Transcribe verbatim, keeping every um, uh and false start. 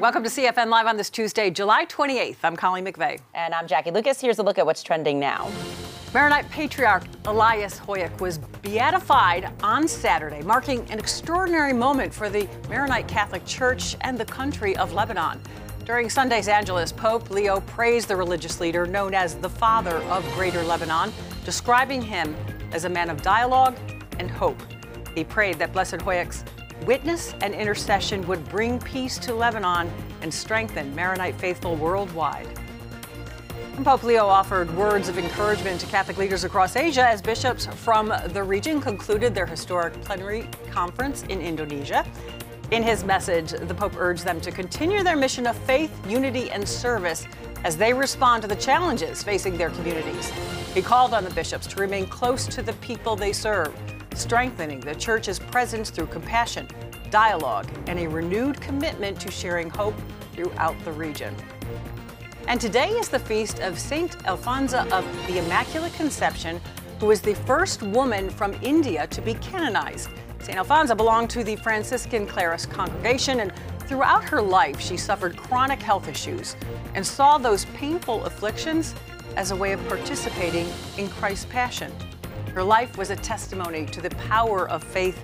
Welcome to C F N Live on this Tuesday, July twenty-eighth. I'm Colleen McVeigh. And I'm Jackie Lucas. Here's a look at what's trending now. Maronite Patriarch Elias Hoyuk was beatified on Saturday, marking an extraordinary moment for the Maronite Catholic Church and the country of Lebanon. During Sunday's Angelus, Pope Leo praised the religious leader known as the Father of Greater Lebanon, describing him as a man of dialogue and hope. He prayed that Blessed Hoyuk's witness and intercession would bring peace to Lebanon and strengthen Maronite faithful worldwide. And Pope Leo offered words of encouragement to Catholic leaders across Asia as bishops from the region concluded their historic plenary conference in Indonesia. In his message, the Pope urged them to continue their mission of faith, unity, and service as they respond to the challenges facing their communities. He called on the bishops to remain close to the people they serve, strengthening the Church's presence through compassion, dialogue, and a renewed commitment to sharing hope throughout the region. And today is the feast of Saint Alphonsa of the Immaculate Conception, who was the first woman from India to be canonized. Saint Alphonsa belonged to the Franciscan Claris congregation, and throughout her life she suffered chronic health issues and saw those painful afflictions as a way of participating in Christ's passion. Her life was a testimony to the power of faith